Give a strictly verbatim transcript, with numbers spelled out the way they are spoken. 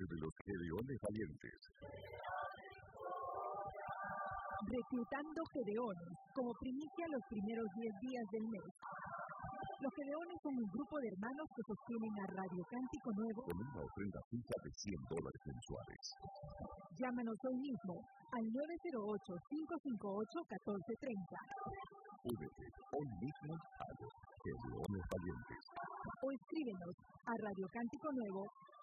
de los Gedeones Valientes. Reclutando Gedeones como primicia los primeros diez días del mes. Los Gedeones son un grupo de hermanos que sostienen a Radio Cántico Nuevo con una ofrenda fija de cien dólares mensuales. Llámanos hoy mismo al nueve cero ocho, cinco cinco ocho, uno cuatro tres cero. Únete hoy mismo a los Gedeones Valientes. O escríbenos a Radio Cántico Nuevo,